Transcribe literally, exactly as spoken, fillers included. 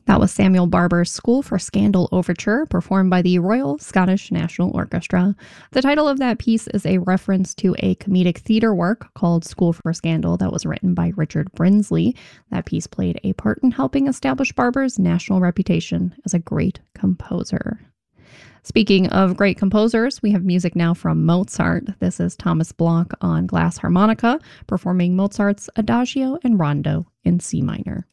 That was Samuel Barber's School for Scandal Overture, performed by the Royal Scottish National Orchestra. The title of that piece is a reference to a comedic theater work called School for Scandal that was written by Richard Brinsley. That piece played a part in helping establish Barber's national reputation as a great composer. Speaking of great composers, we have music now from Mozart. This is Thomas Bloch on glass harmonica, performing Mozart's Adagio and Rondo in C minor.